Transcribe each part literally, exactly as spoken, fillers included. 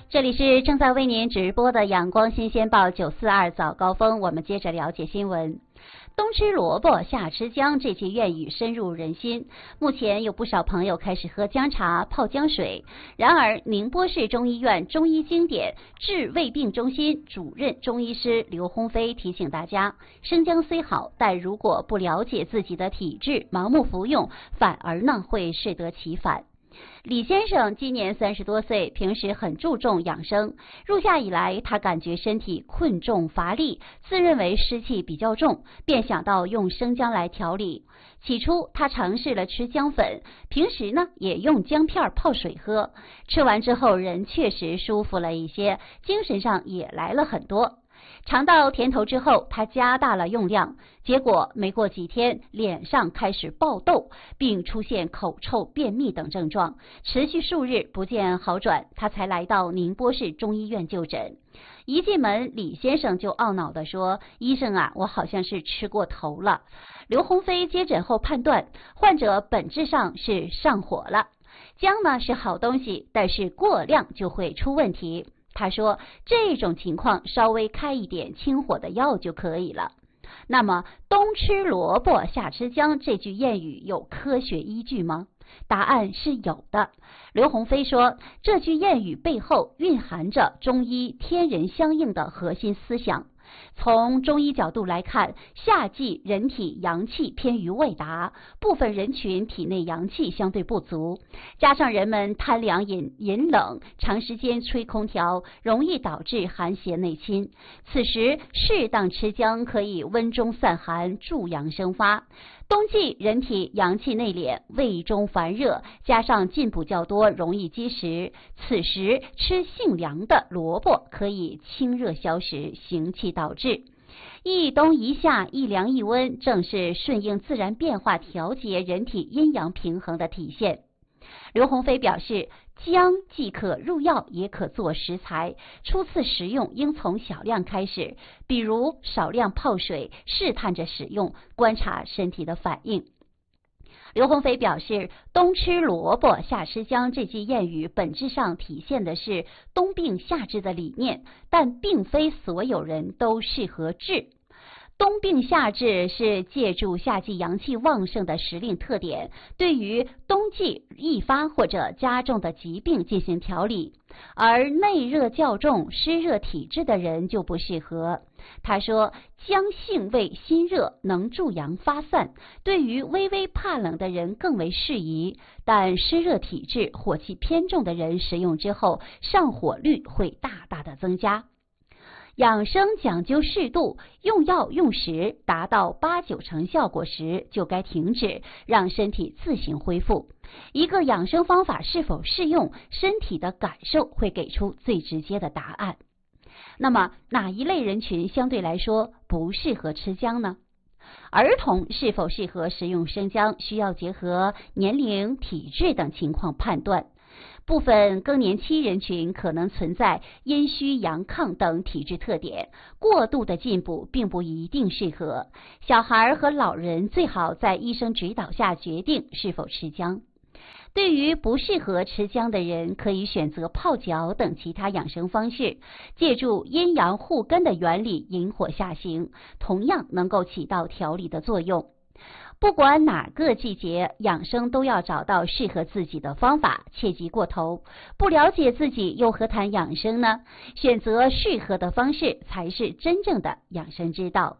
这里是正在为您直播的阳光新鲜报九四二早高峰，我们接着了解新闻。冬吃萝卜夏吃姜这句谚语深入人心，目前有不少朋友开始喝姜茶泡姜水。然而宁波市中医院中医经典治胃病中心主任中医师刘鸿飞提醒大家，生姜虽好，但如果不了解自己的体质，盲目服用，反而呢会适得其反。李先生今年三十多岁，平时很注重养生。入夏以来，他感觉身体困重乏力，自认为湿气比较重，便想到用生姜来调理。起初，他尝试了吃姜粉，平时呢也用姜片泡水喝。吃完之后，人确实舒服了一些，精神上也来了很多。尝到甜头之后，他加大了用量，结果没过几天，脸上开始爆痘，并出现口臭、便秘等症状，持续数日不见好转，他才来到宁波市中医院就诊。一进门，李先生就懊恼地说：“医生啊，我好像是吃过头了。”刘鸿飞接诊后判断，患者本质上是上火了。姜呢是好东西，但是过量就会出问题。他说这种情况稍微开一点清火的药就可以了。那么冬吃萝卜夏吃姜这句谚语有科学依据吗？答案是有的。刘鸿飞说，这句谚语背后蕴含着中医天人相应的核心思想。从中医角度来看，夏季人体阳气偏于外达，部分人群体内阳气相对不足，加上人们贪凉饮饮冷，长时间吹空调，容易导致寒邪内侵。此时适当吃姜可以温中散寒，助阳生发。冬季人体阳气内敛，胃中烦热，加上进补较多，容易积食。此时吃性凉的萝卜可以清热消食，行气导滞。一冬一夏，一凉一温，正是顺应自然变化，调节人体阴阳平衡的体现。刘鸿飞表示，姜既可入药，也可做食材，初次食用应从小量开始，比如少量泡水，试探着使用，观察身体的反应。刘鸿飞表示，冬吃萝卜夏吃姜这句谚语本质上体现的是冬病夏治的理念，但并非所有人都适合治。冬病夏治是借助夏季阳气旺盛的时令特点，对于冬季易发或者加重的疾病进行调理，而内热较重、湿热体质的人就不适合。他说，姜性味辛热，能助阳发散，对于微微怕冷的人更为适宜，但湿热体质、火气偏重的人食用之后，上火率会大大的增加。养生讲究适度，用药用时达到八九成效果时就该停止，让身体自行恢复。一个养生方法是否适用，身体的感受会给出最直接的答案。那么哪一类人群相对来说不适合吃姜呢？儿童是否适合食用生姜，需要结合年龄、体质等情况判断。部分更年期人群可能存在阴虚阳亢等体质特点，过度的进补并不一定适合。小孩和老人最好在医生指导下决定是否吃姜。对于不适合吃姜的人，可以选择泡脚等其他养生方式，借助阴阳互根的原理，引火下行，同样能够起到调理的作用。不管哪个季节，养生都要找到适合自己的方法，切忌过头。不了解自己又何谈养生呢？选择适合的方式才是真正的养生之道。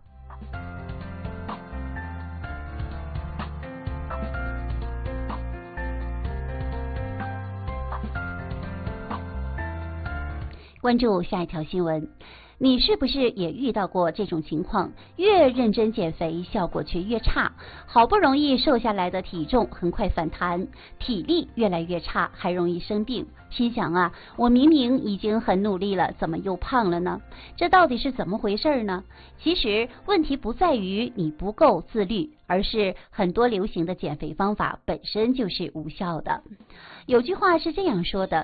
关注下一条新闻。你是不是也遇到过这种情况？越认真减肥，效果却越差，好不容易瘦下来的体重很快反弹，体力越来越差，还容易生病。心想啊，我明明已经很努力了，怎么又胖了呢？这到底是怎么回事呢？其实问题不在于你不够自律，而是很多流行的减肥方法本身就是无效的。有句话是这样说的，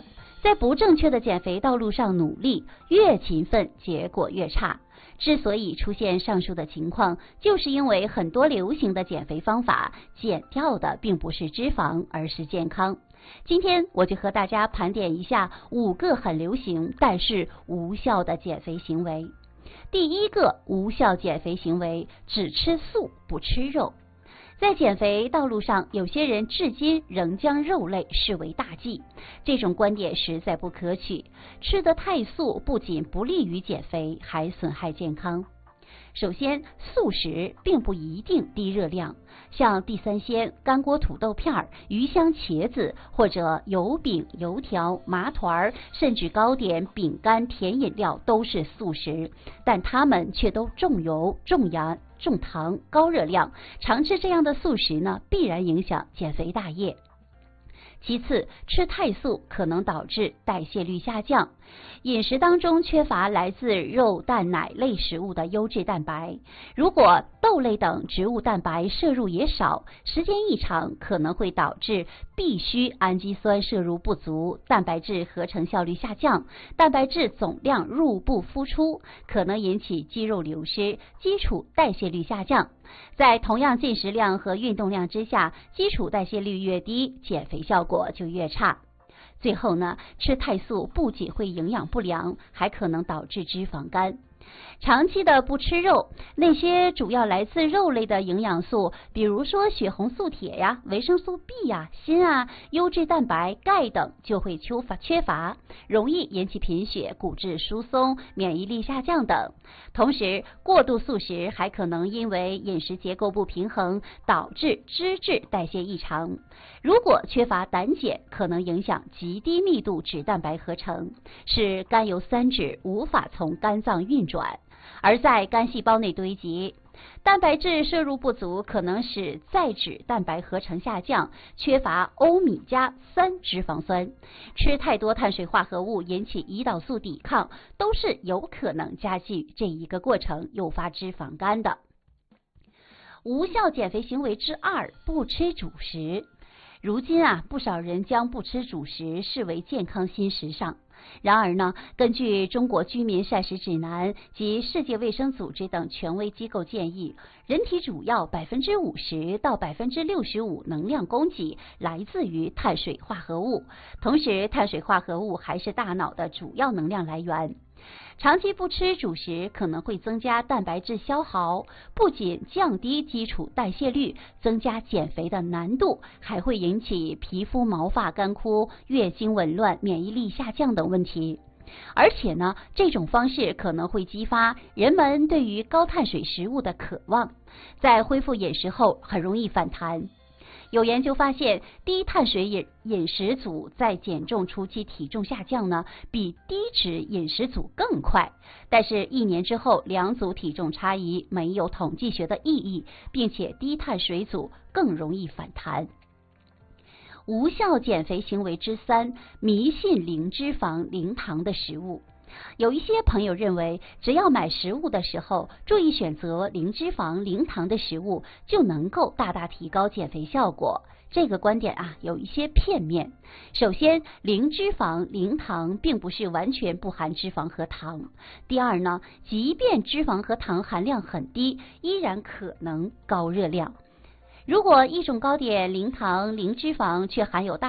在不正确的减肥道路上努力，越勤奋结果越差。之所以出现上述的情况，就是因为很多流行的减肥方法减掉的并不是脂肪，而是健康。今天我就和大家盘点一下五个很流行但是无效的减肥行为。第一个无效减肥行为，只吃素不吃肉。在减肥道路上，有些人至今仍将肉类视为大忌，这种观点实在不可取。吃得太素不仅不利于减肥，还损害健康。首先，素食并不一定低热量，像地三鲜、干锅土豆片、鱼香茄子或者油饼、油条、麻团，甚至糕点、饼干、甜饮料都是素食，但它们却都重油、重盐、重糖、高热量。常吃这样的素食呢，必然影响减肥大业。其次，吃太素可能导致代谢率下降，饮食当中缺乏来自肉、蛋、奶类食物的优质蛋白。如果豆类等植物蛋白摄入也少，时间一长可能会导致必需氨基酸摄入不足，蛋白质合成效率下降，蛋白质总量入不敷出，可能引起肌肉流失，基础代谢率下降。在同样进食量和运动量之下，基础代谢率越低，减肥效果就越差。最后呢，吃太素不仅会营养不良，还可能导致脂肪肝。长期的不吃肉，那些主要来自肉类的营养素，比如说血红素铁呀、维生素 B 呀、锌啊、优质蛋白、钙等就会缺乏缺乏，容易引起贫血、骨质疏松、免疫力下降等。同时，过度素食还可能因为饮食结构不平衡，导致脂质代谢异常。如果缺乏胆碱，可能影响极低密度脂蛋白合成，使甘油三酯无法从肝脏运转，而在肝细胞内堆积。蛋白质摄入不足可能使再脂蛋白合成下降，缺乏欧米伽三脂肪酸。吃太多碳水化合物引起胰岛素抵抗，都是有可能加剧这一个过程，诱发脂肪肝的。无效减肥行为之二，不吃主食。如今啊，不少人将不吃主食视为健康新时尚。然而呢，根据中国居民膳食指南及世界卫生组织等权威机构建议，人体主要百分之五十到百分之六十五能量供给来自于碳水化合物，同时碳水化合物还是大脑的主要能量来源。长期不吃主食可能会增加蛋白质消耗，不仅降低基础代谢率，增加减肥的难度，还会引起皮肤毛发干枯、月经紊乱、免疫力下降等问题。而且呢，这种方式可能会激发人们对于高碳水食物的渴望，在恢复饮食后很容易反弹。有研究发现，低碳水饮饮食组在减重初期体重下降呢，比低脂饮食组更快。但是，一年之后，两组体重差异没有统计学的意义，并且低碳水组更容易反弹。无效减肥行为之三，迷信零脂肪、零糖的食物。有一些朋友认为，只要买食物的时候注意选择零脂肪、零糖的食物，就能够大大提高减肥效果。这个观点啊，有一些片面。首先，零脂肪、零糖并不是完全不含脂肪和糖。第二呢，即便脂肪和糖含量很低，依然可能高热量。如果一种糕点零糖、零脂肪，却含有大